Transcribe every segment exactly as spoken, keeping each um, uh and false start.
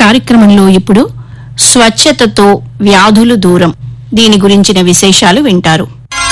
కార్యక్రమంలో ఇప్పుడు స్వచ్ఛతతో వ్యాధులు దూరం దీని గురించిన విశేషాలు వింటారు.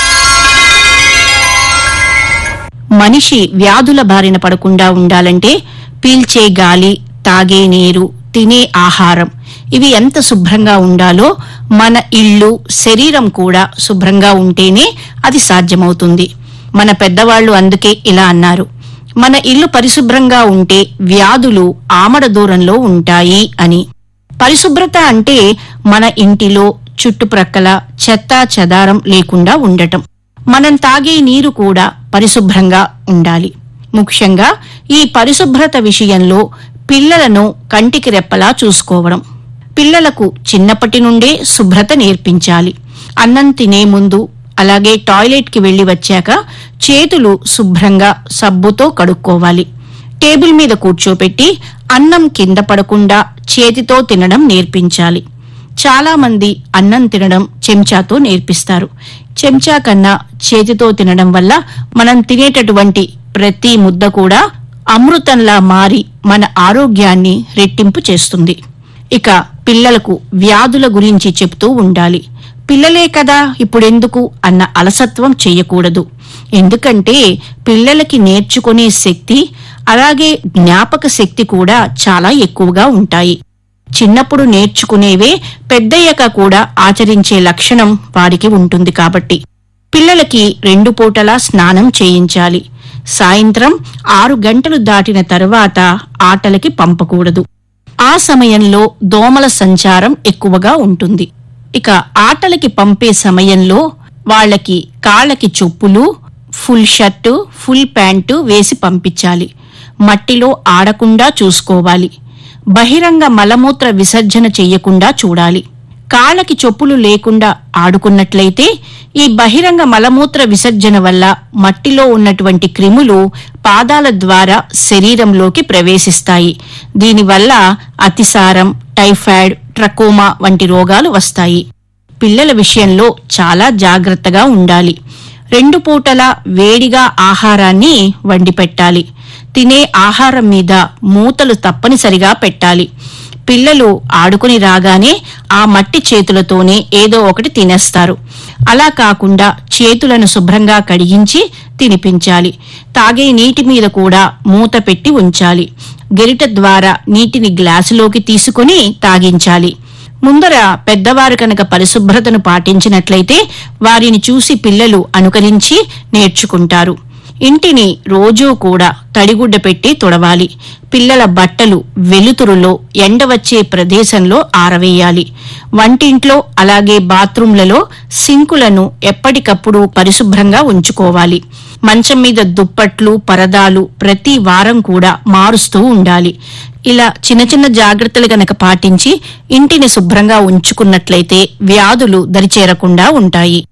మనిషి వ్యాధుల బారిన పడకుండా ఉండాలంటే పీల్చే గాలి, తాగే నీరు, తినే ఆహారం ఇవి ఎంత శుభ్రంగా ఉండాలో మన ఇల్లు, శరీరం కూడా శుభ్రంగా ఉంటేనే అది సాధ్యమవుతుంది. మన పెద్దవాళ్లు అందుకే ఇలా అన్నారు, మన ఇల్లు పరిశుభ్రంగా ఉంటే వ్యాధులు ఆమడ దూరంలో ఉంటాయి అని. పరిశుభ్రత అంటే మన ఇంటిలో చుట్టుప్రక్కల చెత్తా చెదారం లేకుండా ఉండటం. మనం తాగే నీరు కూడా పరిశుభ్రంగా ఉండాలి. ముఖ్యంగా ఈ పరిశుభ్రత విషయంలో పిల్లలను కంటికి రెప్పలా చూసుకోవడం. పిల్లలకు చిన్నప్పటి నుండే శుభ్రత నేర్పించాలి. అన్నం తినే ముందు, అలాగే టాయిలెట్ కి వెళ్లి వచ్చాక చేతులు శుభ్రంగా సబ్బుతో కడుక్కోవాలి. టేబుల్ మీద కూర్చోపెట్టి అన్నం కింద పడకుండా చేతితో తినడం నేర్పించాలి. చాలా మంది అన్నం తినడం చెంచాతో నేర్పిస్తారు. చెంచా కన్నా చేతితో తినడం వల్ల మనం తినేటటువంటి ప్రతి ముద్ద కూడా అమృతంలా మారి మన ఆరోగ్యాన్ని రెట్టింపు చేస్తుంది. ఇక పిల్లలకు వ్యాధుల గురించి చెప్తూ ఉండాలి. పిల్లలే కదా ఇప్పుడెందుకు అన్న అలసత్వం చెయ్యకూడదు. ఎందుకంటే పిల్లలకి నేర్చుకునే శక్తి, అలాగే జ్ఞాపక శక్తి కూడా చాలా ఎక్కువగా ఉంటాయి. చిన్నప్పుడు నేర్చుకునేవే పెద్దయ్యాక కూడా ఆచరించే లక్షణం వారికి ఉంటుంది. కాబట్టి పిల్లలకి రెండు పూటలా స్నానం చేయించాలి. సాయంత్రం ఆరు గంటలు దాటిన తరువాత ఆటలకి పంపకూడదు. ఆ సమయంలో దోమల సంచారం ఎక్కువగా ఉంటుంది. ఇక ఆటలకి పంపే సమయంలో వాళ్లకి కాళ్ళకి చెప్పులు, ఫుల్ షర్టు, ఫుల్ ప్యాంటు వేసి పంపించాలి. మట్టిలో ఆడకుండా చూసుకోవాలి. బహిరంగ మలమూత్ర విసర్జన చెయ్యకుండా చూడాలి. కాళ్ళకి చెప్పులు లేకుండా ఆడుకున్నట్లయితే ఈ బహిరంగ మలమూత్ర విసర్జన వల్ల మట్టిలో ఉన్నటువంటి క్రిములు పాదాల ద్వారా శరీరంలోకి ప్రవేశిస్తాయి. దీనివల్ల అతిసారం, టైఫాయిడ్, ట్రకోమా వంటి రోగాలు వస్తాయి. పిల్లల విషయంలో చాలా జాగ్రత్తగా ఉండాలి. రెండు పూటలా వేడిగా ఆహారాన్ని వండి పెట్టాలి. తినే ఆహారం మీద మూతలు తప్పనిసరిగా పెట్టాలి. పిల్లలు ఆడుకుని రాగానే ఆ మట్టి చేతులతోనే ఏదో ఒకటి తినేస్తారు. అలా కాకుండా చేతులను శుభ్రంగా కడిగించి తినిపించాలి. తాగే నీటి మీద కూడా మూత పెట్టి ఉంచాలి. గెరిట ద్వారా నీటిని గ్లాసులోకి తీసుకుని తాగించాలి. ముందర పెద్దవారు కనుక పరిశుభ్రతను పాటించినట్లయితే వారిని చూసి పిల్లలు అనుకరించి నేర్చుకుంటారు. ఇంటిని రోజూ కూడా తడిగుడ్డ పెట్టి తుడవాలి. పిల్లల బట్టలు వెలుతురులో, ఎండ వచ్చే ప్రదేశంలో ఆరవేయాలి. వంటింట్లో అలాగే బాత్రూంలలో సింకులను ఎప్పటికప్పుడు పరిశుభ్రంగా ఉంచుకోవాలి. మంచం మీద దుప్పట్లు, పరదాలు ప్రతి వారం కూడా మారుస్తూ ఉండాలి. ఇలా చిన్న చిన్న జాగ్రత్తలు గనక పాటించి ఇంటిని శుభ్రంగా ఉంచుకున్నట్లయితే వ్యాధులు దరిచేరకుండా ఉంటాయి.